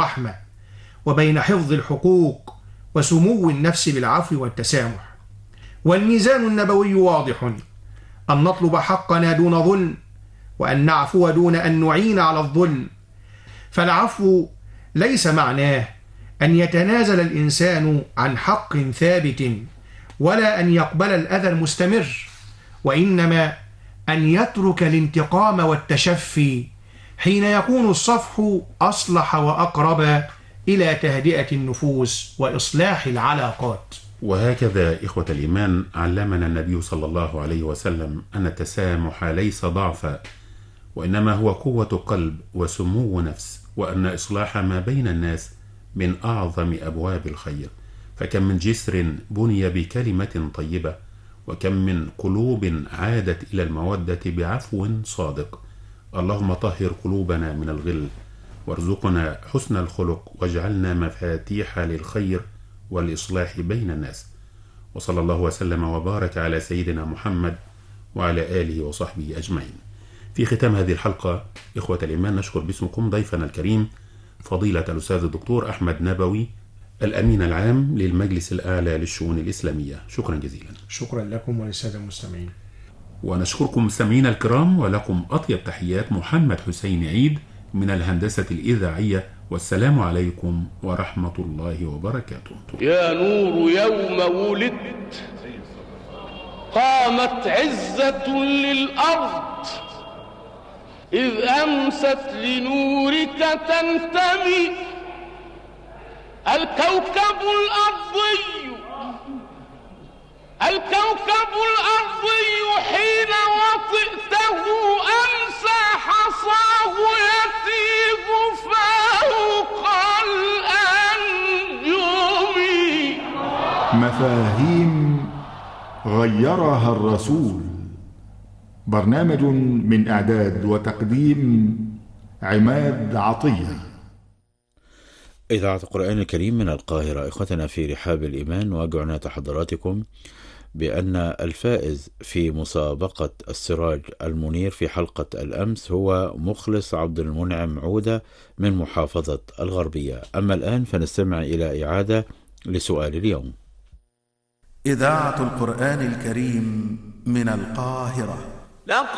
الرحمة، وبين حفظ الحقوق وسمو النفس بالعفو والتسامح. والميزان النبوي واضح: أن نطلب حقنا دون ظلم، وأن نعفو دون أن نعين على الظلم. فالعفو ليس معناه أن يتنازل الإنسان عن حق ثابت ولا أن يقبل الأذى المستمر، وإنما أن يترك الانتقام والتشفي حين يكون الصفح أصلح وأقرب إلى تهدئة النفوس وإصلاح العلاقات. وهكذا إخوة الإيمان علمنا النبي صلى الله عليه وسلم أن التسامح ليس ضعفا، وإنما هو قوة قلب وسمو نفس، وأن إصلاح ما بين الناس من أعظم أبواب الخير. فكم من جسر بني بكلمة طيبة، وكم من قلوب عادت إلى المودة بعفو صادق. اللهم طهر قلوبنا من الغل، وارزقنا حسن الخلق، واجعلنا مفاتيح للخير والإصلاح بين الناس. وصلى الله وسلم وبارك على سيدنا محمد وعلى آله وصحبه أجمعين. في ختام هذه الحلقة إخوة الإيمان نشكر باسمكم ضيفنا الكريم فضيلة الأستاذ الدكتور أحمد نبوي، الأمين العام للمجلس الأعلى للشؤون الإسلامية. شكرا جزيلا. شكرا لكم وللسادة المستمعين. ونشكركم مستمعينا الكرام، ولكم أطيب تحيات محمد حسين عيد من الهندسة الإذاعية، والسلام عليكم ورحمة الله وبركاته. يا نور يوم ولدت قامت عزة للأرض، إذ أمست لنورك تنتمي الكوكب الأرضي حين وطئته أمسى حصاه يتيب فوق الأنجم. مفاهيم غيرها الرسول. برنامج من إعداد وتقديم عماد عطية. إذاعة القرآن الكريم من القاهرة. إخوتنا في رحاب الإيمان، وأجعلنا حضراتكم بأن الفائز في مسابقة السراج المنير في حلقة الأمس هو مخلص عبد المنعم عودة من محافظة الغربية. أما الآن فنستمع إلى إعادة لسؤال اليوم. إذاعة القرآن الكريم من القاهرة.